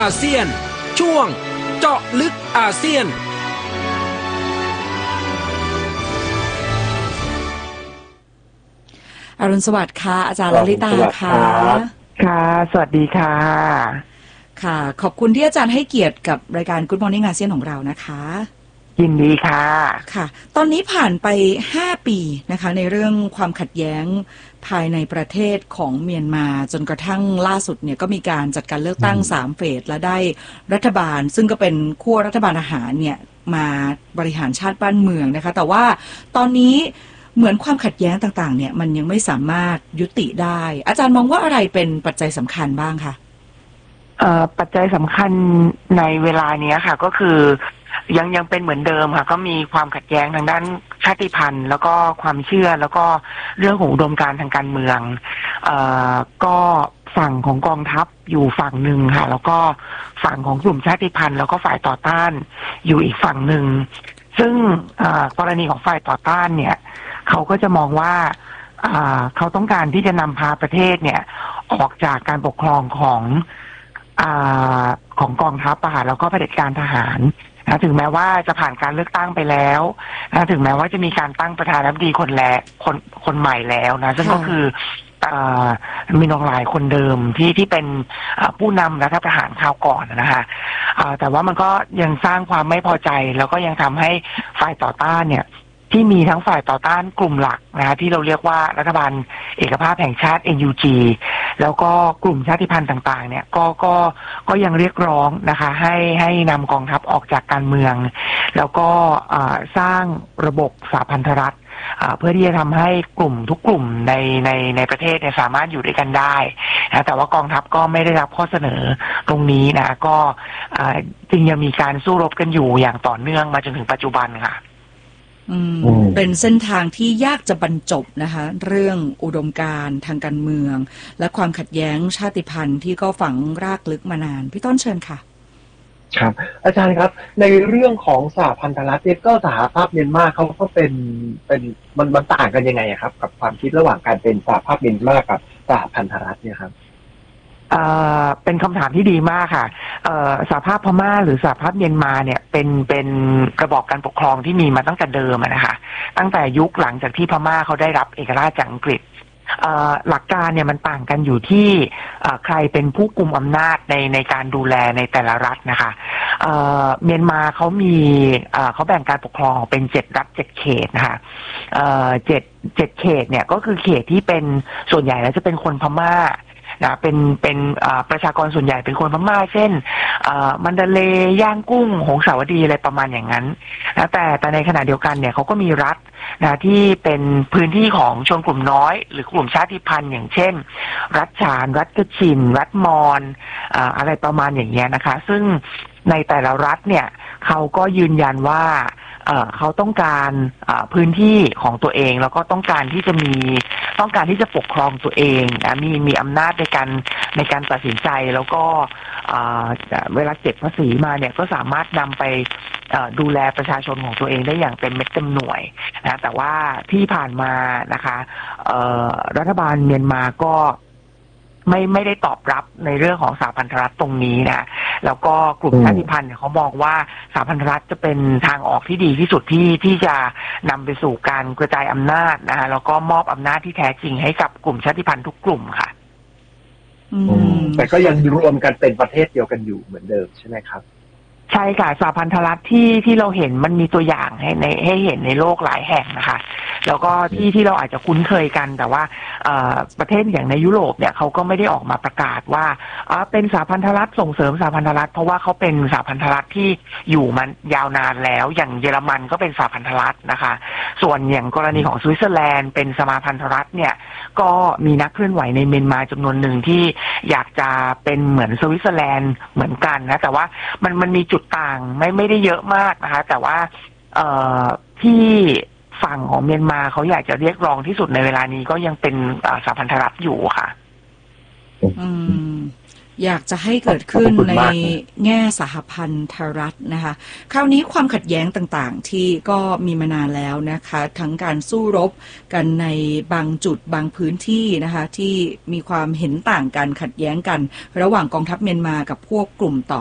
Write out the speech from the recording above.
อาเซียนช่วงเจาะลึกอาเซียนอรุณสวัสดิ์ค่ะอาจารย์ลลิตาค่ะค่ะสวัสดีค่ะค่ะขอบคุณที่อาจารย์ให้เกียรติกับรายการ Good Morning อาเซียนของเรานะคะยินดีค่ะค่ะตอนนี้ผ่านไป5ปีนะคะในเรื่องความขัดแย้งภายในประเทศของเมียนมาจนกระทั่งล่าสุดเนี่ยก็มีการจัดการเลือกตั้ง3เฟสและได้รัฐบาลซึ่งก็เป็นขั้วรัฐบาลทหารเนี่ยมาบริหารชาติบ้านเมืองนะคะแต่ว่าตอนนี้เหมือนความขัดแย้งต่างๆเนี่ยมันยังไม่สามารถยุติได้อาจารย์มองว่าอะไรเป็นปัจจัยสำคัญบ้างคะปัจจัยสำคัญในเวลานี้ค่ะก็คือยังเป็นเหมือนเดิมค่ะก็มีความขัดแย้งทางด้านชาติพันธุ์แล้วก็ความเชื่อแล้วก็เรื่องของอุดมการณ์ทางการเมืองก็ฝั่งของกองทัพอยู่ฝั่งหนึ่งค่ะแล้วก็ฝั่งของกลุ่มชาติพันธุ์แล้วก็ฝ่ายต่อต้านอยู่อีกฝั่งหนึ่งซึ่งกรณีของฝ่ายต่อต้านเนี่ยเขาก็จะมองว่าเขาต้องการที่จะนำพาประเทศเนี่ยออกจากการปกครองของกองทัพแล้วก็เผด็จการทหารถึงแม้ว่าจะผ่านการเลือกตั้งไปแล้วถึงแม้ว่าจะมีการตั้งประธานาธิบดีคนใหม่แล้วนะซึ่งก็คือมินอองหลายคนเดิมที่เป็นผู้นำรัฐประหารคราวก่อนนะคะแต่ว่ามันก็ยังสร้างความไม่พอใจแล้วก็ยังทำให้ฝ่ายต่อต้านเนี่ยที่มีทั้งฝ่ายต่อต้านกลุ่มหลักนะที่เราเรียกว่ารัฐบาลเอกภาพแห่งชาติ NUG แล้วก็กลุ่มชาติพันธุ์ต่างๆเนี่ยก็ยังเรียกร้องนะคะให้นำกองทัพออกจากการเมืองแล้วก็สร้างระบบสหพันธรัฐเพื่อที่จะทำให้กลุ่มทุกกลุ่มในประเทศเนี่ยสามารถอยู่ด้วยกันได้นะแต่ว่ากองทัพก็ไม่ได้รับข้อเสนอตรงนี้นะก็จึงยังมีการสู้รบกันอยู่อย่างต่อเนื่องมาจนถึงปัจจุบันค่ะเป็นเส้นทางที่ยากจะบรรจบนะคะเรื่องอุดมการณ์ทางการเมืองและความขัดแย้งชาติพันธุ์ที่ก็ฝังรากลึกมานานพี่ต้นเชิญค่ะครับอาจารย์ครับในเรื่องของสหพันธรัฐเนี่ยก็สหภาพเมียนมาเขาก็เป็นมันต่างกันยังไงครับกับความคิดระหว่างการเป็นสหภาพเมียนมากับสหพันธรัฐเนี่ยครับเป็นคำถามที่ดีมากค่ะสหภาพพม่าหรือสหภาพเมียนมาเนี่ยเป็นระบอบการปกครองที่มีมาตั้งแต่เดิมนะคะตั้งแต่ยุคหลังจากที่พม่าเขาได้รับเอกราชจากอังกฤษหลักการเนี่ยมันต่างกันอยู่ที่ใครเป็นผู้กุมอำนาจในการดูแลในแต่ละรัฐนะคะเมียนมาเขาแบ่งการปกครองเป็น7 รัฐ 7 เขตนะคะ7 เขตเนี่ยก็คือเขตที่เป็นส่วนใหญ่แล้วจะเป็นคนพม่านะเป็นประชากรส่วนใหญ่เป็นคนพม่าเช่นมันดาเลย์ย่างกุ้งหงสาวดีอะไรประมาณอย่างนั้นนะแต่ในขณะเดียวกันเนี่ยเขาก็มีรัฐนะที่เป็นพื้นที่ของชนกลุ่มน้อยหรือกลุ่มชาติพันธุ์อย่างเช่นรัฐฉานรัฐกะชินรัฐมอญอะไรประมาณอย่างเงี้ยนะคะซึ่งในแต่ละรัฐเนี่ยเขาก็ยืนยันว่าเขาต้องการพื้นที่ของตัวเองแล้วก็ต้องการที่จะปกครองตัวเองนะมีอำนาจในการตัดสินใจแล้วก็เวลาเก็บภาษีมาเนี่ยก็สามารถนำไปดูแลประชาชนของตัวเองได้อย่างเต็มเม็ดเต็มหน่วยนะแต่ว่าที่ผ่านมานะคะรัฐบาลเมียนมาก็ไม่ได้ตอบรับในเรื่องของสหพันธรัฐตรงนี้นะแล้วก็กลุ่มชาติพันธุ์เขามองว่าสหพันธรัฐจะเป็นทางออกที่ดีที่สุดที่จะนำไปสู่การกระจายอำนาจนะแล้วก็มอบอำนาจที่แท้จริงให้กับกลุ่มชาติพันธุ์ทุกกลุ่มค่ะแต่ก็ยังรวมกันเป็นประเทศเดียวกันอยู่เหมือนเดิมใช่ไหมครับใช่ค่ะสหพันธรัฐที่เราเห็นมันมีตัวอย่างให้เห็นในโลกหลายแห่งนะคะแล้วก็ที่เราอาจจะคุ้นเคยกันแต่ว่าประเทศอย่างในยุโรปเนี่ยเขาก็ไม่ได้ออกมาประกาศว่าเป็นสหพันธรัฐส่งเสริมสหพันธรัฐเพราะว่าเขาเป็นสหพันธรัฐที่อยู่มายาวนานแล้วอย่างเยอรมันก็เป็นสหพันธรัฐนะคะส่วนอย่างกรณีของสวิตเซอร์แลนด์เป็นสมาพันธรัฐเนี่ยก็มีนักเคลื่อนไหวในเมียนมาจำนวนหนึ่งที่อยากจะเป็นเหมือนสวิตเซอร์แลนด์เหมือนกันนะแต่ว่ามันมีจุดต่างไม่ได้เยอะมากนะคะแต่ว่าที่ฝั่งของเมียนมาเขาอยากจะเรียกร้องที่สุดในเวลานี้ก็ยังเป็นสหพันธรัฐอยู่ค่ะอยากจะให้เกิดขึ้นขอบคุณในมากแง่สหพันธรัฐนะคะ คราวนี้ความขัดแย้งต่างๆที่ก็มีมานานแล้วนะคะ ทั้งการสู้รบกันในบางจุดบางพื้นที่นะคะที่มีความเห็นต่างกันขัดแย้งกันระหว่างกองทัพเมียนมากับพวกกลุ่มต่อ